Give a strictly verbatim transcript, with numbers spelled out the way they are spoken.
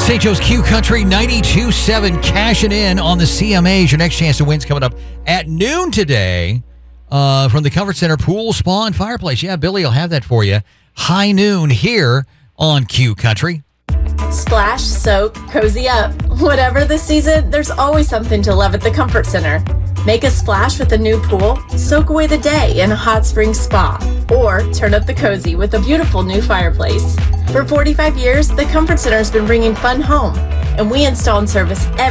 Saint Joe's Q Country ninety-two point seven cashing in on the C M As. Your next chance to win's coming up at noon today uh, from the Comfort Center Pool, Spa, and Fireplace. Yeah, Billy will have that for you. High noon here on Q Country. Splash, soak, cozy up. Whatever the season, there's always something to love at the Comfort Center. Make a splash with a new pool, soak away the day in a hot spring spa, or turn up the cozy with a beautiful new fireplace. For forty-five years, the Comfort Center has been bringing fun home, and we install and service every